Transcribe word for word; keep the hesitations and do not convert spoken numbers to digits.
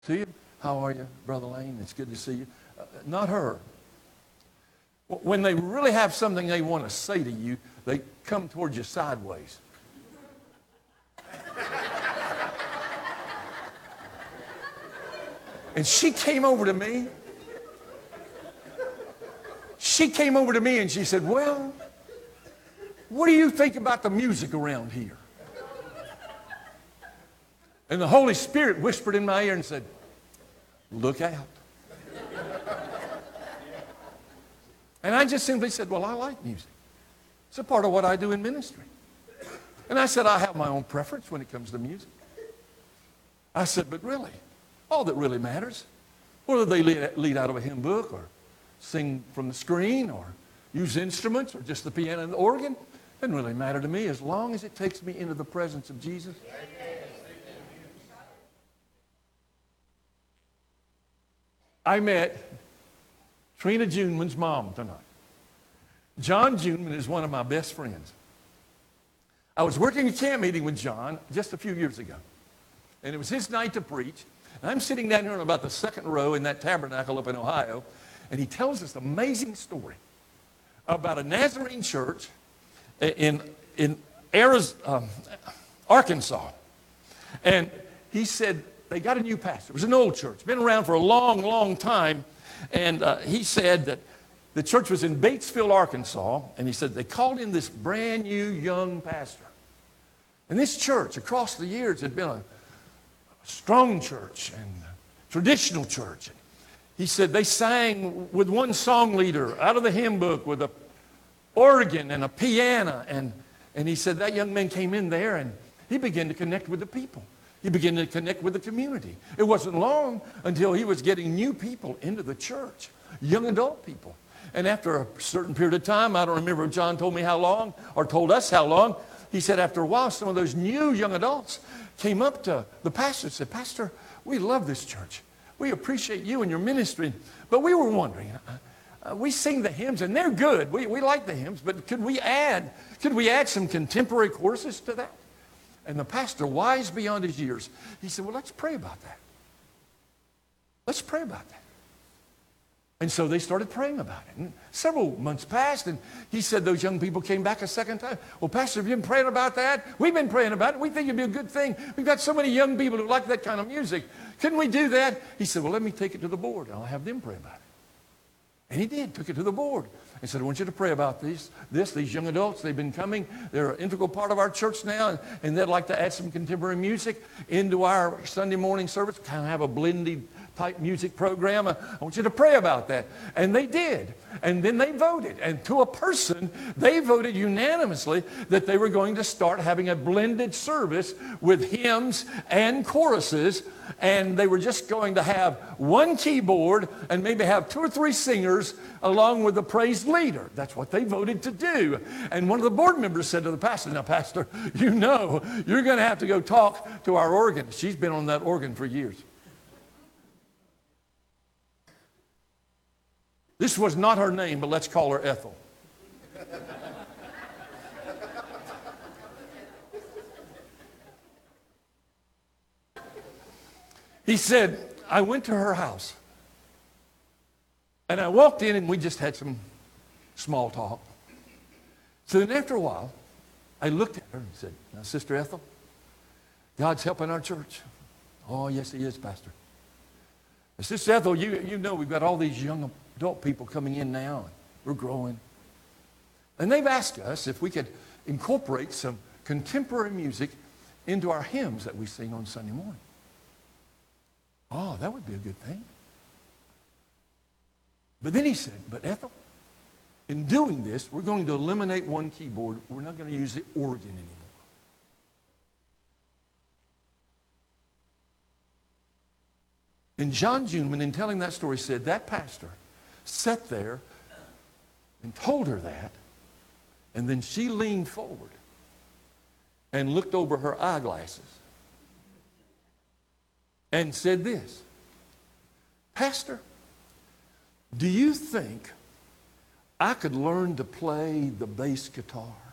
See you. How are you, Brother Lane? It's good to see you. Uh, not her. When they really have something they want to say to you, they come towards you sideways. And she came over to me. She came over to me and she said, well, what do you think about the music around here? And the Holy Spirit whispered in my ear and said, look out. And I just simply said, well, I like music. It's a part of what I do in ministry. And I said, I have my own preference when it comes to music. I said, but really, all that really matters, whether they lead, lead out of a hymn book or sing from the screen or use instruments or just the piano and the organ, doesn't really matter to me as long as it takes me into the presence of Jesus. I met Trina Juneman's mom tonight. John Juneman is one of my best friends. I was working a camp meeting with John just a few years ago, and it was his night to preach. And I'm sitting down here in about the second row in that tabernacle up in Ohio, and he tells this amazing story about a Nazarene church in, in Arizona, um, Arkansas. And he said they got a new pastor. It was an old church, been around for a long, long time. And uh, he said that the church was in Batesville, Arkansas, and he said they called in this brand new young pastor. And this church, across the years, had been a, a strong church and a traditional church. He said they sang with one song leader out of the hymn book with a organ and a piano. And, and he said that young man came in there and he began to connect with the people. He began to connect with the community. It wasn't long until he was getting new people into the church, young adult people. And after a certain period of time, I don't remember if John told me how long or told us how long, he said after a while, some of those new young adults came up to the pastor and said, Pastor, we love this church. We appreciate you and your ministry. But we were wondering, uh, we sing the hymns and they're good. We, we like the hymns, but could we add, could we add some contemporary choruses to that? And the pastor, wise beyond his years, he said, well, let's pray about that. Let's pray about that. And so they started praying about it. And several months passed, and he said those young people came back a second time. Well, Pastor, have you been praying about that? We've been praying about it. We think it'd be a good thing. We've got so many young people who like that kind of music. Couldn't we do that? He said, well, let me take it to the board, and I'll have them pray about it. And he did, took it to the board. He said, I want you to pray about these, this, these young adults. They've been coming. They're an integral part of our church now, and, and they'd like to add some contemporary music into our Sunday morning service, kind of have a blended type music program. I want you to pray about that. And they did. And then they voted. And to a person, they voted unanimously that they were going to start having a blended service with hymns and choruses. And they were just going to have one keyboard and maybe have two or three singers along with the praise leader. That's what they voted to do. And one of the board members said to the pastor, now, Pastor, you know, you're going to have to go talk to our organist. She's been on that organ for years. This was not her name, but let's call her Ethel. He said, I went to her house. And I walked in and we just had some small talk. So then after a while, I looked at her and said, now, Sister Ethel, God's helping our church. Oh, yes, he is, Pastor. And Sister Ethel, you, you know we've got all these young adult people coming in now. And we're growing. And they've asked us if we could incorporate some contemporary music into our hymns that we sing on Sunday morning. Oh, that would be a good thing. But then he said, but Ethel, in doing this, we're going to eliminate one keyboard. We're not going to use the organ anymore. And John Juneman, in telling that story, said that pastor sat there and told her that, and then she leaned forward and looked over her eyeglasses and said this, Pastor, do you think I could learn to play the bass guitar?